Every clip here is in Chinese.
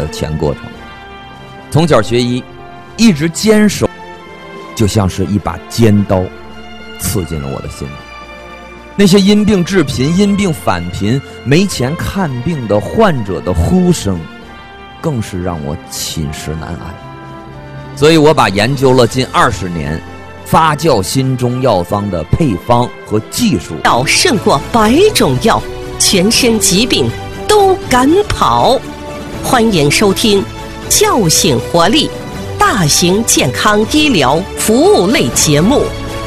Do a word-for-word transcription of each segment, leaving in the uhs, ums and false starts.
全过程。从小学医，一直坚守，就像是一把尖刀刺进了我的心里。那些因病致贫、因病返贫、没钱看病的患者的呼声，更是让我寝食难安。所以我把研究了近二十年发酵新中药方的配方和技术， 药胜过百种药，全身疾病都敢跑。欢迎收听叫醒活力大型健康医疗服务类节目。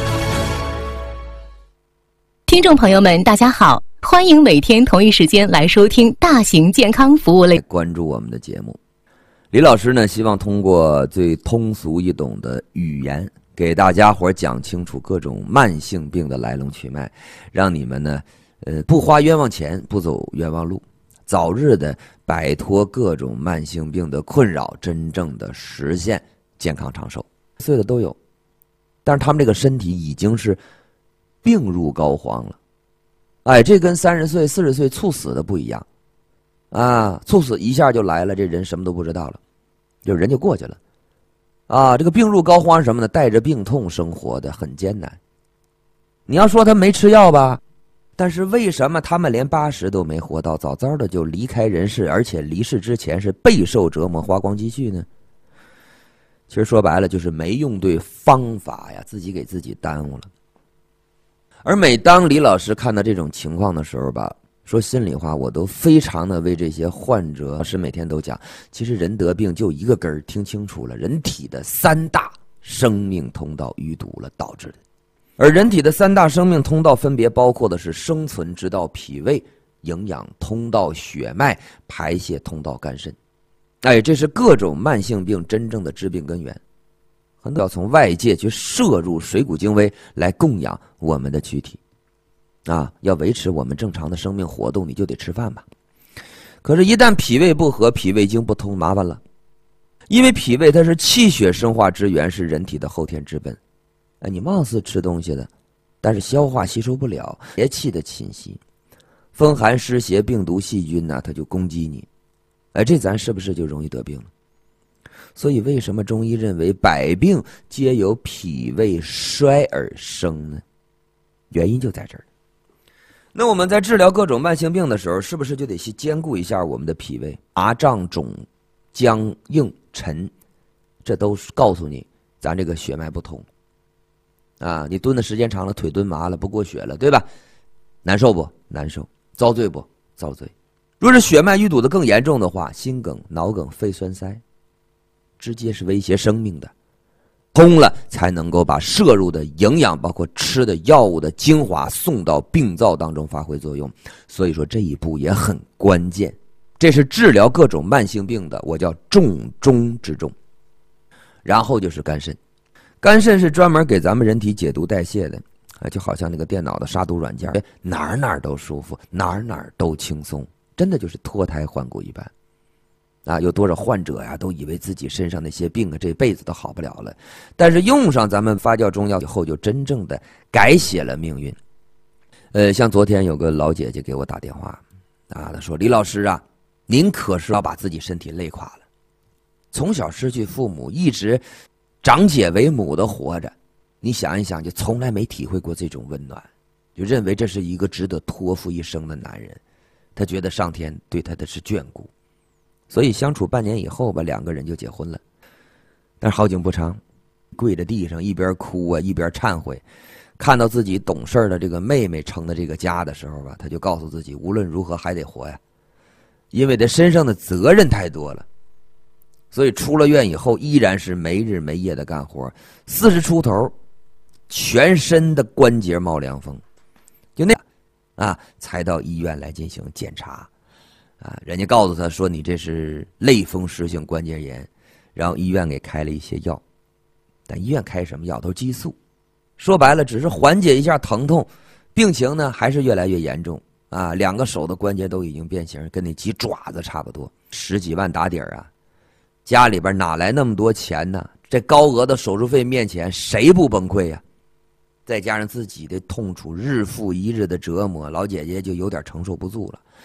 听众朋友们大家好，欢迎每天同一时间来收听大型健康服务类， 关注我们的节目。李老师呢，希望通过最通俗易懂的语言，给大家伙讲清楚各种慢性病的来龙去脉，让你们呢，呃，不花冤枉钱，不走冤枉路，早日的摆脱各种慢性病的困扰，真正的实现健康长寿。岁的都有，但是他们这个身体已经是病入膏肓了。哎，这跟三十岁、四十岁猝死的不一样啊！猝死一下就来了，这人什么都不知道了，就人就过去了。啊，这个病入膏肓是什么呢？带着病痛生活的很艰难。你要说他没吃药吧，但是为什么他们连八十都没活到，早早的就离开人世，而且离世之前是备受折磨，花光积蓄呢？其实说白了就是没用对方法呀，自己给自己耽误了。而每当李老师看到这种情况的时候吧，说心里话，我都非常的为这些患者，老师每天都讲，其实人得病就一个根儿，听清楚了，人体的三大生命通道淤堵了导致的。而人体的三大生命通道分别包括的是生存之道脾胃、营养通道血脉、排泄通道肝肾。哎，这是各种慢性病真正的致病根源。很多要从外界去摄入水谷精微来供养我们的躯体。啊，要维持我们正常的生命活动，你就得吃饭吧。可是，一旦脾胃不和，脾胃经不通，麻烦了。因为脾胃它是气血生化之源，是人体的后天之本。哎，你貌似吃东西的，但是消化吸收不了，邪气的侵袭，风寒湿邪、病毒细菌呢、啊，它就攻击你。哎，这咱是不是就容易得病了？所以，为什么中医认为百病皆由脾胃衰而生呢？原因就在这儿。那我们在治疗各种慢性病的时候，是不是就得去兼顾一下我们的脾胃？麻胀肿、僵硬沉，这都是告诉你咱这个血脉不通啊！你蹲的时间长了，腿蹲麻了，不过血了，对吧？难受不？难受。遭罪不？遭罪。若是血脉淤堵的更严重的话，心梗、脑梗、肺栓塞，直接是威胁生命的。通了才能够把摄入的营养，包括吃的药物的精华送到病灶当中发挥作用。所以说这一步也很关键，这是治疗各种慢性病的，我叫重中之重。然后就是肝肾，肝肾是专门给咱们人体解毒代谢的，就好像那个电脑的杀毒软件，哪儿哪儿都舒服，哪儿哪儿都轻松，真的就是脱胎换骨一般。啊，有多少患者呀，都以为自己身上那些病啊，这辈子都好不了了。但是用上咱们发酵中药以后，就真正的改写了命运。呃，像昨天有个老姐姐给我打电话，啊，她说：“李老师啊，您可是要把自己身体累垮了。从小失去父母，一直长姐为母的活着，你想一想，就从来没体会过这种温暖，就认为这是一个值得托付一生的男人。他觉得上天对他的是眷顾。”所以相处半年以后吧，两个人就结婚了。但是好景不长，跪在地上一边哭啊一边忏悔，看到自己懂事的这个妹妹成了这个家的时候吧，他就告诉自己无论如何还得活呀，因为他身上的责任太多了。所以出了院以后依然是没日没夜的干活，四十出头，全身的关节冒凉风，就那样啊，才到医院来进行检查。啊，人家告诉他说你这是类风湿性关节炎，然后医院给开了一些药，但医院开什么药都激素，说白了只是缓解一下疼痛，病情呢还是越来越严重啊！两个手的关节都已经变形，跟那鸡爪子差不多，十几万打底儿啊！家里边哪来那么多钱呢？这高额的手术费面前，谁不崩溃呀？再加上自己的痛楚日复一日的折磨，老姐姐就有点承受不住了。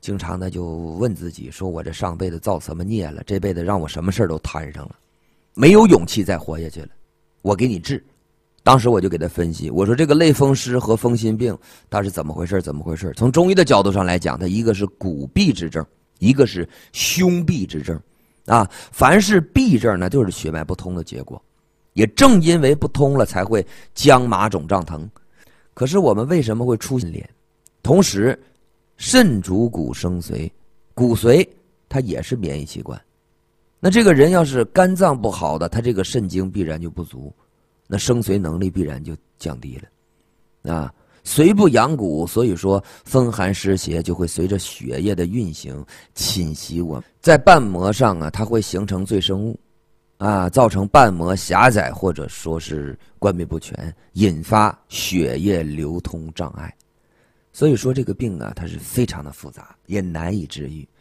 经常呢就问自己说，我这上辈子造什么孽了，这辈子让我什么事都摊上了，没有勇气再活下去了，我给你治。当时我就给他分析，我说这个类风湿和风心病它是怎么回事怎么回事。从中医的角度上来讲，它一个是骨痹之症，一个是胸痹之症啊。凡是痹症呢，就是血脉不通的结果，也正因为不通了才会僵麻肿胀疼。可是我们为什么会出现脸？同时肾主骨生髓，骨髓它也是免疫器官，那这个人要是肝脏不好的，他这个肾精必然就不足，那生髓能力必然就降低了啊。髓不养骨，所以说风寒湿邪就会随着血液的运行侵袭我们，在瓣膜上啊，它会形成赘生物啊，造成瓣膜狭窄或者说是关闭不全，引发血液流通障碍。所以说这个病啊，它是非常的复杂，也难以治愈。